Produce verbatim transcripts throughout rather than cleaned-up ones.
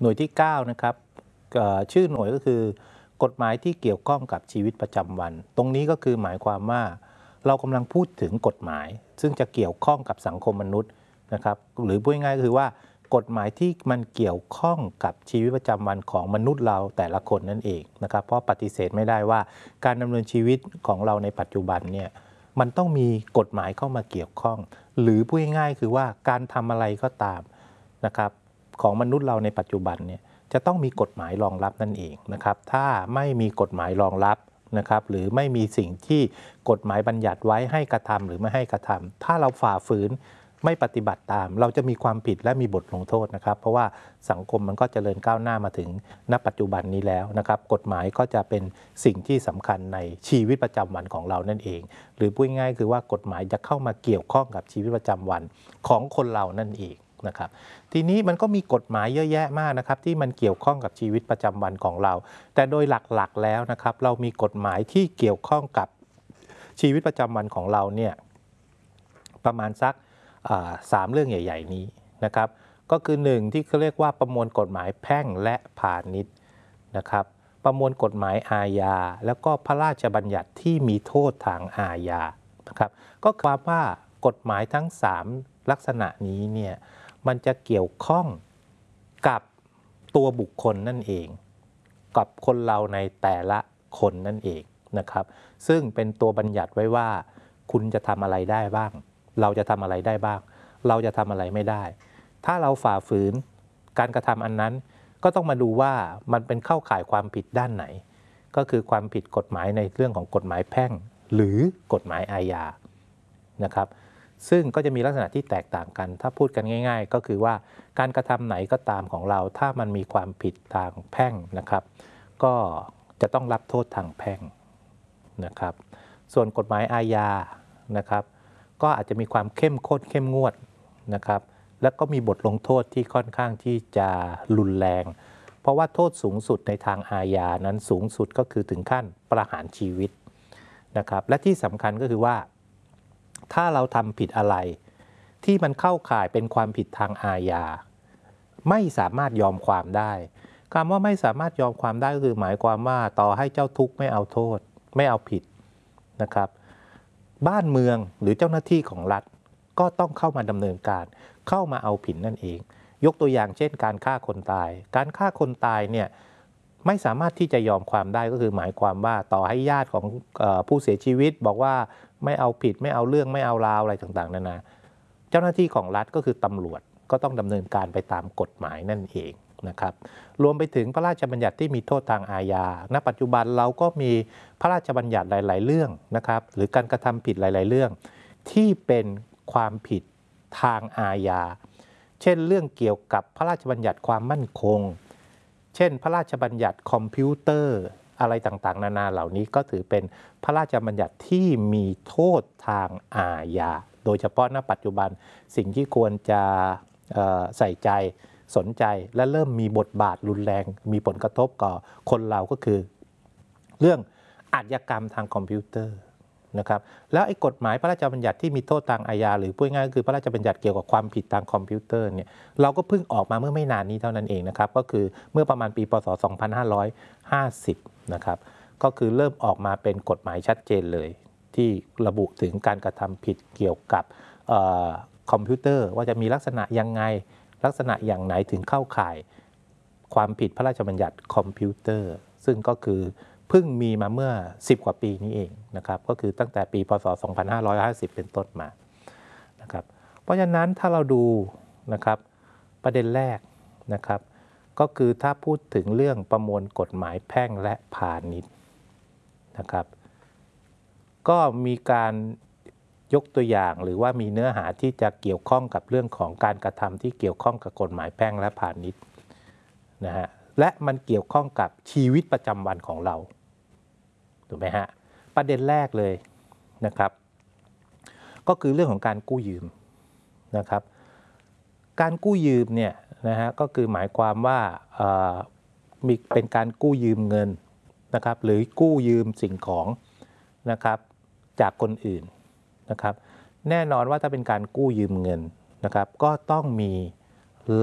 หน่วยที่เก้านะครับชื่อหน่วยก็คือกฎหมายที่เกี่ยวข้องกับชีวิตประจำวันตรงนี้ก็คือหมายความว่าเรากำลังพูดถึงกฎหมายซึ่งจะเกี่ยวข้องกับสังคมมนุษย์นะครับหรือพูดง่ายๆก็คือว่ากฎหมายที่มันเกี่ยวข้องกับชีวิตประจำวันของมนุษย์เราแต่ละคนนั่นเองนะครับเพราะปฏิเสธไม่ได้ว่าการดำเนินชีวิตของเราในปัจจุบันเนี่ยมันต้องมีกฎหมายเข้ามาเกี่ยวข้องหรือพูดง่ายๆคือว่าการทำอะไรก็ตามนะครับของมนุษย์เราในปัจจุบันเนี่ยจะต้องมีกฎหมายรองรับนั่นเองนะครับถ้าไม่มีกฎหมายรองรับนะครับหรือไม่มีสิ่งที่กฎหมายบัญญัติไว้ให้กระทำหรือไม่ให้กระทำถ้าเราฝ่าฝืนไม่ปฏิบัติตามเราจะมีความผิดและมีบทลงโทษนะครับเพราะว่าสังคมมันก็เจริญก้าวหน้ามาถึงณปัจจุบันนี้แล้วนะครับกฎหมายก็จะเป็นสิ่งที่สำคัญในชีวิตประจำวันของเรานั่นเองหรือพูดง่ายๆคือว่ากฎหมายจะเข้ามาเกี่ยวข้องกับชีวิตประจำวันของคนเรานั่นเองนะครับทีนี้มันก็มีกฎหมายเยอะแยะมากนะครับที่มันเกี่ยวข้องกับชีวิตประจำวันของเราแต่โดยหลักๆแล้วนะครับเรามีกฎหมายที่เกี่ยวข้องกับชีวิตประจำวันของเราเนี่ยประมาณสักสามเรื่องใหญ่ๆนี้นะครับก็คือหนึ่งที่เขาเรียกว่าประมวลกฎหมายแพ่งและพาณิชย์นะครับประมวลกฎหมายอาญาแล้วก็พระราชบัญญัติที่มีโทษทางอาญานะครับก็ความว่ากฎหมายทั้งสามลักษณะนี้เนี่ยมันจะเกี่ยวข้องกับตัวบุคคลนั่นเองกับคนเราในแต่ละคนนั่นเองนะครับซึ่งเป็นตัวบัญญัติไว้ว่าคุณจะทำอะไรได้บ้างเราจะทำอะไรได้บ้างเราจะทำอะไรไม่ได้ถ้าเราฝ่าฝืนการกระทำอันนั้นก็ต้องมาดูว่ามันเป็นเข้าข่ายความผิดด้านไหนก็คือความผิดกฎหมายในเรื่องของกฎหมายแพ่งหรือกฎหมายอาญานะครับซึ่งก็จะมีลักษณะที่แตกต่างกันถ้าพูดกันง่ายๆก็คือว่าการกระทำไหนก็ตามของเราถ้ามันมีความผิดทางแพ่งนะครับก็จะต้องรับโทษทางแพ่งนะครับส่วนกฎหมายอาญานะครับก็อาจจะมีความเข้มข้นเข้มงวดนะครับแล้วก็มีบทลงโทษที่ค่อนข้างที่จะรุนแรงเพราะว่าโทษสูงสุดในทางอาญานั้นสูงสุดก็คือถึงขั้นประหารชีวิตนะครับและที่สำคัญก็คือว่าถ้าเราทำผิดอะไรที่มันเข้าข่ายเป็นความผิดทางอาญาไม่สามารถยอมความได้คำว่าไม่สามารถยอมความได้ก็คือหมายความว่าต่อให้เจ้าทุกข์ไม่เอาโทษไม่เอาผิดนะครับบ้านเมืองหรือเจ้าหน้าที่ของรัฐก็ต้องเข้ามาดำเนินการเข้ามาเอาผิดนั่นเองยกตัวอย่างเช่นการฆ่าคนตายการฆ่าคนตายเนี่ยไม่สามารถที่จะยอมความได้ก็คือหมายความว่าต่อให้ญาติของเอ่อผู้เสียชีวิตบอกว่าไม่เอาผิดไม่เอาเรื่องไม่เอาราวอะไรต่างๆนานาเจ้าหน้าที่ของรัฐก็คือตำรวจก็ต้องดำเนินการไปตามกฎหมายนั่นเองนะครับรวมไปถึงพระราชบัญญัติที่มีโทษทางอาญาณปัจจุบันเราก็มีพระราชบัญญัติหลายๆเรื่องนะครับหรือการกระทำผิดหลายๆเรื่องที่เป็นความผิดทางอาญาเช่นเรื่องเกี่ยวกับพระราชบัญญัติความมั่นคงเช่นพระราชบัญญัติคอมพิวเตอร์อะไรต่างๆนานาเหล่านี้ก็ถือเป็นพระราชบัญญัติที่มีโทษทางอาญาโดยเฉพาะณปัจจุบันสิ่งที่ควรจะใส่ใจสนใจและเริ่มมีบทบาทรุนแรงมีผลกระทบต่อคนเราก็คือเรื่องอาชญากรรมทางคอมพิวเตอร์นะครับแล้วไอ้กฎหมายพระราชบัญญัติที่มีโทษทางอาญาหรือพูดง่ายก็คือพระราชบัญญัติเกี่ยวกับความผิดทางคอมพิวเตอร์เนี่ยเราก็เพิ่งออกมาเมื่อไม่นานนี้เท่านั้นเองนะครับก็คือเมื่อประมาณปีพ.ศ. สองพันห้าร้อยห้าสิบนะครับก็คือเริ่มออกมาเป็นกฎหมายชัดเจนเลยที่ระบุถึงการกระทำผิดเกี่ยวกับคอมพิวเตอร์ว่าจะมีลักษณะยังไงลักษณะอย่างไหนถึงเข้าข่ายความผิดพระราชบัญญัติคอมพิวเตอร์ซึ่งก็คือเพิ่งมีมาเมื่อสิบกว่าปีนี้เองนะครับก็คือตั้งแต่ปีพ.ศ. สองพันห้าร้อยห้าสิบเป็นต้นมานะครับเพราะฉะนั้นถ้าเราดูนะครับประเด็นแรกนะครับก็คือถ้าพูดถึงเรื่องประมวลกฎหมายแพ่งและพาณิชย์นะครับก็มีการยกตัวอย่างหรือว่ามีเนื้อหาที่จะเกี่ยวข้องกับเรื่องของการกระทำที่เกี่ยวข้องกับกฎหมายแพ่งและพาณิชย์นะฮะและมันเกี่ยวข้องกับชีวิตประจำวันของเราถูกไหมฮะประเด็นแรกเลยนะครับก็คือเรื่องของการกู้ยืมนะครับการกู้ยืมเนี่ยนะฮะก็คือหมายความว่ามีเป็นการกู้ยืมเงินนะครับหรือกู้ยืมสิ่งของนะครับจากคนอื่นนะครับแน่นอนว่าถ้าเป็นการกู้ยืมเงินนะครับก็ต้องมีหลัก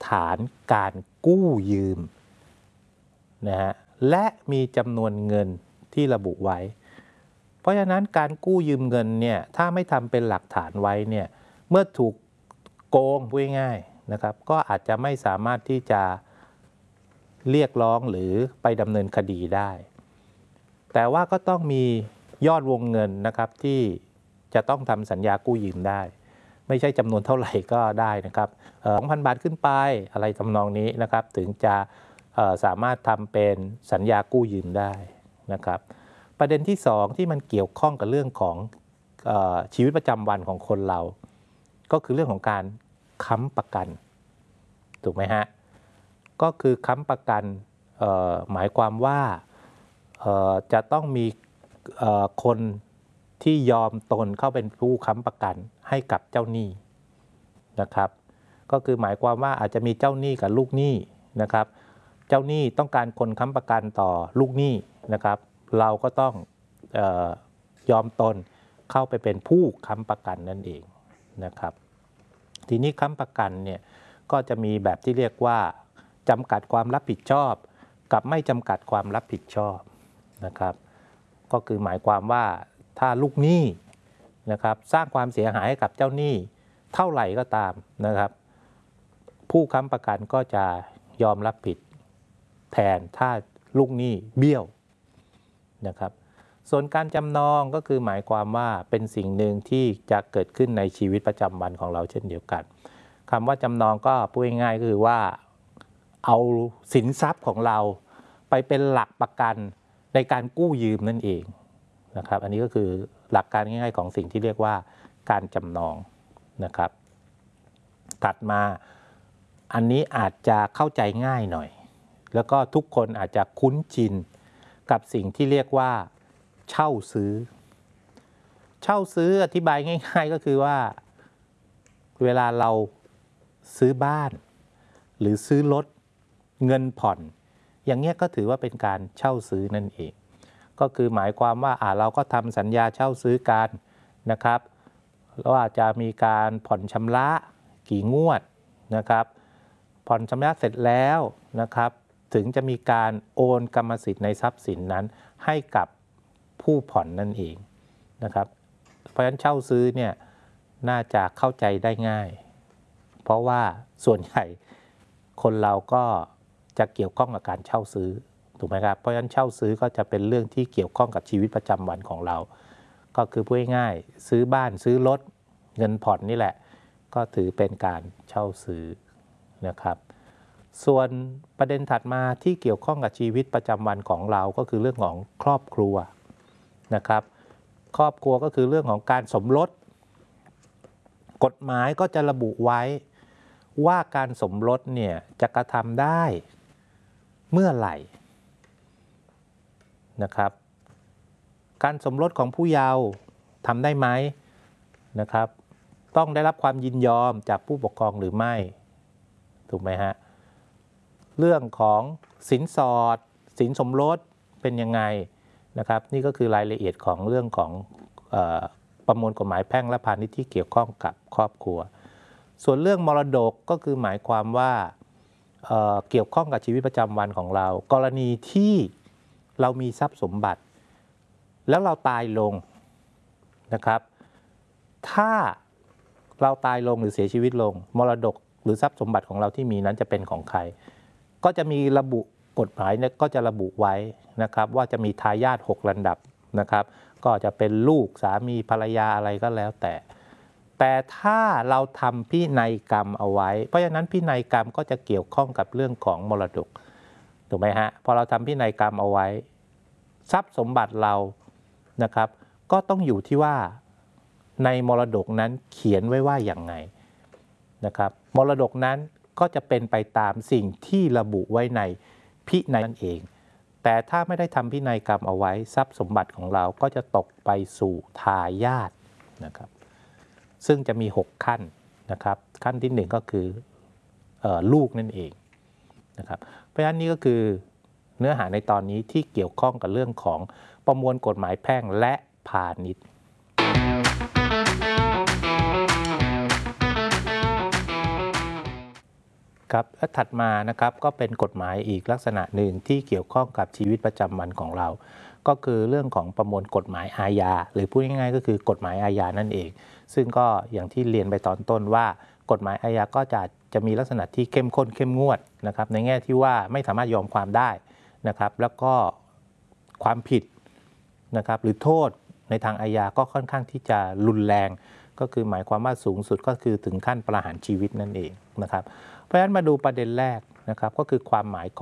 ฐานการกู้ยืมนะฮะและมีจำนวนเงินที่ระบุไว้เพราะฉะนั้นการกู้ยืมเงินเนี่ยถ้าไม่ทำเป็นหลักฐานไว้เนี่ยเมื่อถูกโกงพูดง่ายๆนะครับก็อาจจะไม่สามารถที่จะเรียกร้องหรือไปดำเนินคดีได้แต่ว่าก็ต้องมียอดวงเงินนะครับที่จะต้องทำสัญญากู้ยืมได้ไม่ใช่จำนวนเท่าไหร่ก็ได้นะครับสองพันบาทขึ้นไปอะไรทำนองนี้นะครับถึงจะสามารถทำเป็นสัญญากู้ยืมได้นะครับประเด็นที่สองที่มันเกี่ยวข้องกับเรื่องของเอ่อชีวิตประจำวันของคนเราก็คือเรื่องของการค้ำประกันถูกไหมฮะก็คือค้ำประกันหมายความว่าจะต้องมีคนที่ยอมตนเข้าเป็นผู้ค้ำประกันให้กับเจ้าหนี้นะครับก็คือหมายความว่าอาจจะมีเจ้าหนี้กับลูกหนี้นะครับเจ้าหนี้ต้องการคนค้ำประกันต่อลูกหนี้นะครับเราก็ต้องเอ่อยอมตนเข้าไปเป็นผู้ค้ำประกันนั่นเองนะครับทีนี้ค้ำประกันเนี่ยก็จะมีแบบที่เรียกว่าจำกัดความรับผิดชอบกับไม่จำกัดความรับผิดชอบนะครับก็คือหมายความว่าถ้าลูกหนี้นะครับสร้างความเสียหายให้กับเจ้าหนี้เท่าไหร่ก็ตามนะครับผู้ค้ำประกันก็จะยอมรับผิดแทนถ้าลูกหนี้เบี้ยวนะครับส่วนการจำนองก็คือหมายความว่าเป็นสิ่งหนึ่งที่จะเกิดขึ้นในชีวิตประจำวันของเราเช่นเดียวกันคำว่าจำนองก็พูดง่ายๆก็คือว่าเอาสินทรัพย์ของเราไปเป็นหลักประกันในการกู้ยืมนั่นเองนะครับอันนี้ก็คือหลักการง่ายๆของสิ่งที่เรียกว่าการจำนองนะครับถัดมาอันนี้อาจจะเข้าใจง่ายหน่อยแล้วก็ทุกคนอาจจะคุ้นชินกับสิ่งที่เรียกว่าเช่าซื้อเช่าซื้ออธิบายง่ายๆก็คือว่าเวลาเราซื้อบ้านหรือซื้อรถเงินผ่อนอย่างเงี้ยก็ถือว่าเป็นการเช่าซื้อนั่นเองก็คือหมายความว่าอ่าเราก็ทำสัญญาเช่าซื้อกันนะครับแล้วอาจจะมีการผ่อนชำระกี่งวดนะครับผ่อนชำระเสร็จแล้วนะครับถึงจะมีการโอนกรรมสิทธิ์ในทรัพย์สินนั้นให้กับผู้ผ่อนนั่นเองนะครับเพราะฉะนั้นเช่าซื้อเนี่ยน่าจะเข้าใจได้ง่ายเพราะว่าส่วนใหญ่คนเราก็จะเกี่ยวข้องกับการเช่าซื้อถูกไหมครับเพราะฉะนั้นเช่าซื้อก็จะเป็นเรื่องที่เกี่ยวข้องกับชีวิตประจำวันของเราก็คือพูดง่ายๆซื้อบ้านซื้อรถเงินผ่อนนี่แหละก็ถือเป็นการเช่าซื้อนะครับส่วนประเด็นถัดมาที่เกี่ยวข้องกับชีวิตประจำวันของเราก็คือเรื่องของครอบครัวนะครับครอบครัวก็คือเรื่องของการสมรสกฎหมายก็จะระบุไว้ว่าการสมรสเนี่ยจะกระทำได้เมื่อไหร่นะครับการสมรสของผู้เยาว์ทำได้ไหมนะครับต้องได้รับความยินยอมจากผู้ปกครองหรือไม่ถูกไหมฮะเรื่องของสินสอดสินสมรสเป็นยังไงนะครับนี่ก็คือรายละเอียดของเรื่องของเอ่อประมวลกฎหมายแพ่งและพาณิชย์ที่เกี่ยวข้องกับครอบครัวส่วนเรื่องมรดกก็คือหมายความว่าเอ่อเกี่ยวข้องกับชีวิตประจำวันของเรากรณีที่เรามีทรัพย์สมบัติแล้วเราตายลงนะครับถ้าเราตายลงหรือเสียชีวิตลงมรดกหรือทรัพย์สมบัติของเราที่มีนั้นจะเป็นของใครก็จะมีระบุกฎหมายเนี่ยก็จะระบุไว้นะครับว่าจะมีทายาทหกลำดับนะครับก็จะเป็นลูกสามีภรรยาอะไรก็แล้วแต่แต่ถ้าเราทำพินัยกรรมเอาไว้เพราะฉะนั้นพินัยกรรมก็จะเกี่ยวข้องกับเรื่องของมรดกถูกไหมฮะพอเราทำพินัยกรรมเอาไว้ทรัพย์สมบัติเรานะครับก็ต้องอยู่ที่ว่าในมรดกนั้นเขียนไว้ว่าอย่างไงนะครับมรดกนั้นก็จะเป็นไปตามสิ่งที่ระบุไว้ในพินัยนั่นเองแต่ถ้าไม่ได้ทำพินัยกรรมเอาไว้ทรัพย์สมบัติของเราก็จะตกไปสู่ทายาทนะครับซึ่งจะมีหกขั้นนะครับขั้นที่หนึ่งก็คือเอ่อลูกนั่นเองนะครับเพราะฉะนั้นนี่ก็คือเนื้อหาในตอนนี้ที่เกี่ยวข้องกับเรื่องของประมวลกฎหมายแพ่งและพาณิชย์ครับและถัดมานะครับก็เป็นกฎหมายอีกลักษณะหนึ่งที่เกี่ยวข้องกับชีวิตประจำวันของเรา ก็คือเรื่องของประมวลกฎหมายอาญาหรือพูดง่ายๆก็คือกฎหมายอาญานั่นเอง ซึ่งก็อย่างที่เรียนไปตอนต้นว่ากฎหมายอาญาก็จะจะมีลักษณะที่เข้มข้นเข้มงวดนะครับในแง่ที่ว่าไม่สามารถยอมความได้นะครับแล้วก็ความผิดนะครับหรือโทษในทางอาญาก็ค่อนข้างที่จะรุนแรงก็คือหมายความว่าสูงสุดก็คือถึงขั้นประหารชีวิตนั่นเองนะครับเพราะฉะนั้นมาดูประเด็นแรกนะครับก็คือความหมายของ